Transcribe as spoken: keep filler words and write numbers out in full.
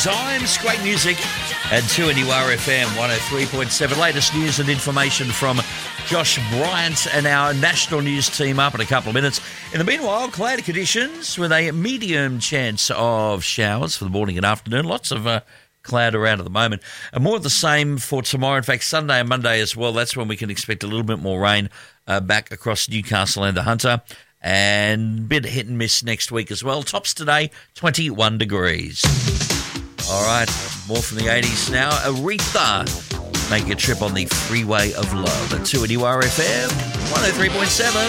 times. Great music at two N U R F M one oh three point seven. Latest news and information from Josh Bryant and our national news team up in a couple of minutes. In the meanwhile, cloudy conditions with a medium chance of showers for the morning and afternoon. Lots of uh, cloud around at the moment. And more of the same for tomorrow. In fact, Sunday and Monday as well. That's when we can expect a little bit more rain uh, back across Newcastle and the Hunter. And a bit of hit and miss next week as well. Tops today, twenty-one degrees. All right, more from the eighties now. Aretha making a trip on the Freeway of Love at two N U R F M one oh three point seven.